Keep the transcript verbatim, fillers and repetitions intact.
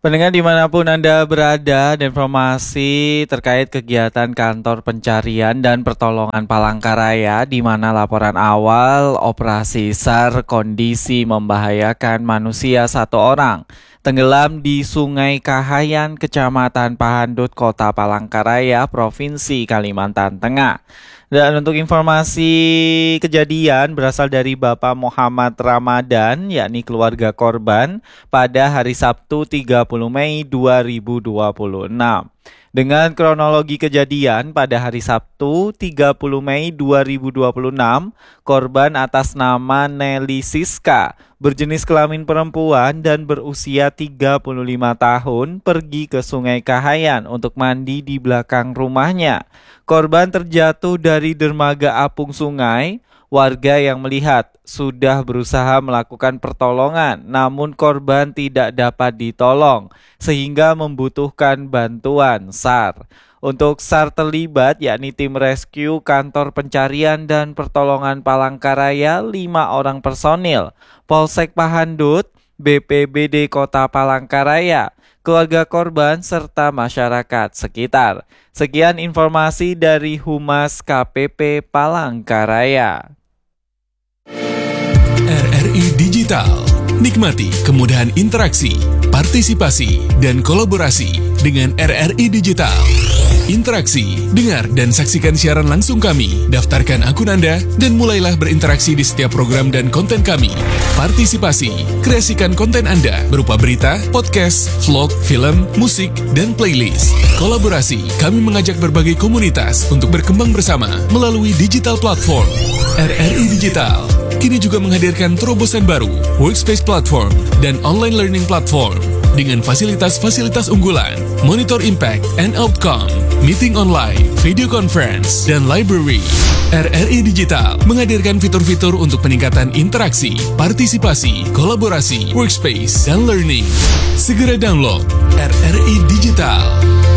Pendengar dimanapun Anda berada, informasi terkait kegiatan kantor pencarian dan pertolongan Palangkaraya di mana laporan awal operasi SAR kondisi membahayakan manusia satu orang tenggelam di Sungai Kahayan, Kecamatan Pahandut, Kota Palangkaraya, Provinsi Kalimantan Tengah. Dan untuk informasi kejadian berasal dari Bapak Muhammad Ramadan, yakni keluarga korban, pada hari Sabtu tiga puluh Mei dua ribu dua puluh enam. Dengan kronologi kejadian pada hari Sabtu tiga puluh Mei dua ribu dua puluh enam, korban atas nama Nelly Siska, berjenis kelamin perempuan dan berusia tiga puluh lima tahun, pergi ke Sungai Kahayan untuk mandi di belakang rumahnya. Korban terjatuh dari dermaga apung sungai. Warga yang melihat sudah berusaha melakukan pertolongan, namun korban tidak dapat ditolong sehingga membutuhkan bantuan SAR. Untuk SAR terlibat yakni tim rescue kantor pencarian dan pertolongan Palangkaraya lima orang personil, Polsek Pahandut, B P B D Kota Palangkaraya, keluarga korban serta masyarakat sekitar. Sekian informasi dari Humas K P P Palangkaraya. R R I Digital. Nikmati kemudahan interaksi, partisipasi, dan kolaborasi dengan R R I Digital. Interaksi, dengar dan saksikan siaran langsung kami, daftarkan akun Anda, dan mulailah berinteraksi di setiap program dan konten kami. Partisipasi, kreasikan konten Anda berupa berita, podcast, vlog, film, musik, dan playlist. Kolaborasi, kami mengajak berbagai komunitas untuk berkembang bersama melalui digital platform. R R I Digital kini juga menghadirkan terobosan baru, workspace platform, dan online learning platform dengan fasilitas-fasilitas unggulan, monitor impact and outcome, meeting online, video conference, dan library. R R I Digital menghadirkan fitur-fitur untuk peningkatan interaksi, partisipasi, kolaborasi, workspace, dan learning. Segera download R R I Digital.